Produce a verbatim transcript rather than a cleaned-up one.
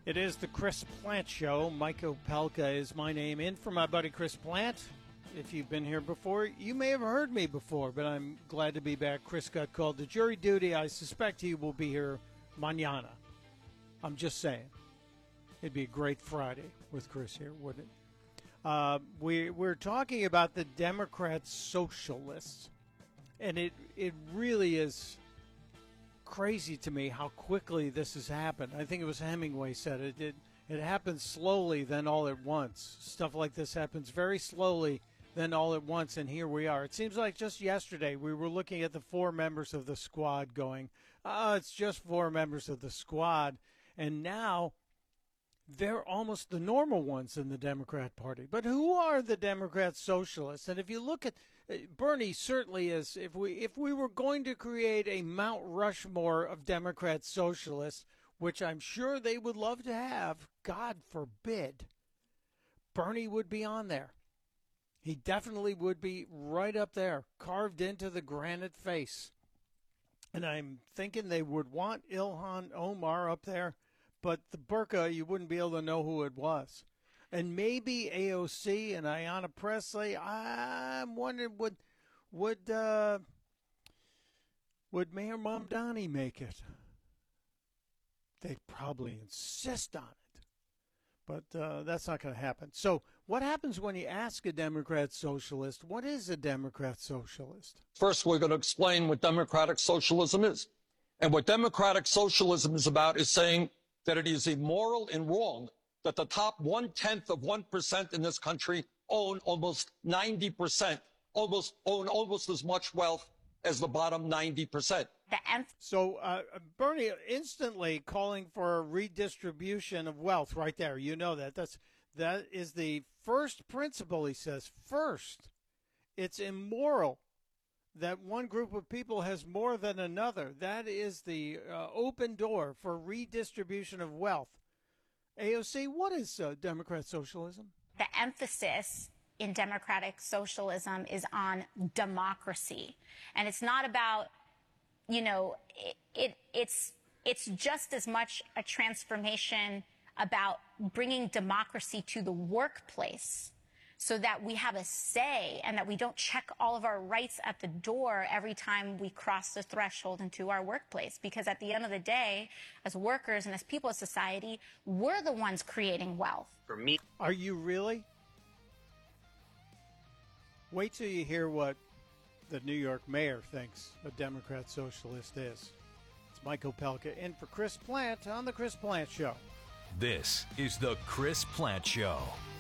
It is the Chris Plant Show. Mike Opelka is my name. In for my buddy Chris Plant. If you've been here before, you may have heard me before, but I'm glad to be back. Chris got called to jury duty. I suspect he will be here mañana. I'm just saying. It'd be a great Friday with Chris here, wouldn't it? Uh, we, we're talking about the Democrat socialists, and it it really is crazy to me how quickly this has happened. I think it was Hemingway said it. It, it happens slowly, then all at once. Stuff like this happens very slowly, then all at once, and here we are. It seems like just yesterday we were looking at the four members of the squad going, oh, it's just four members of the squad, and now they're almost the normal ones in the Democrat Party. But who are the Democrat socialists? And if you look at Bernie, certainly is. If we if we were going to create a Mount Rushmore of Democrat socialists, which I'm sure they would love to have, God forbid, Bernie would be on there. He definitely would be right up there, carved into the granite face. And I'm thinking they would want Ilhan Omar up there. But the burqa, you wouldn't be able to know who it was. And maybe A O C and Ayanna Pressley, I'm wondering, would would uh, would Mayor Mamdani make it? They'd probably insist on it. But uh, that's not going to happen. So what happens when you ask a Democrat socialist, what is a Democrat socialist? First, we're going to explain what democratic socialism is. And what democratic socialism is about is saying that it is immoral and wrong that the top one-tenth of one percent in this country own almost ninety percent, almost own almost as much wealth as the bottom ninety percent. So uh, Bernie instantly calling for a redistribution of wealth right there. You know that. That's, that is the first principle, he says. First, it's immoral that one group of people has more than another. That is the uh, open door for redistribution of wealth. A O C, what is uh, Democrat socialism? The emphasis in democratic socialism is on democracy. And it's not about, you know, it, it it's it's just as much a transformation about bringing democracy to the workplace, so that we have a say and that we don't check all of our rights at the door every time we cross the threshold into our workplace. Because at the end of the day, as workers and as people of society, we're the ones creating wealth. For me. Are you really? Wait till you hear what the New York mayor thinks a Democrat socialist is. It's Mike Opelka in for Chris Plant on The Chris Plant Show. This is The Chris Plant Show.